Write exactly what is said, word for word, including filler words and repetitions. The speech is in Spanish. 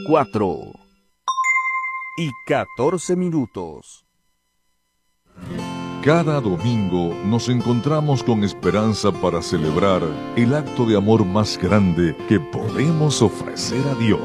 cuatro y catorce minutos. Cada domingo nos encontramos con esperanza para celebrar el acto de amor más grande que podemos ofrecer a Dios.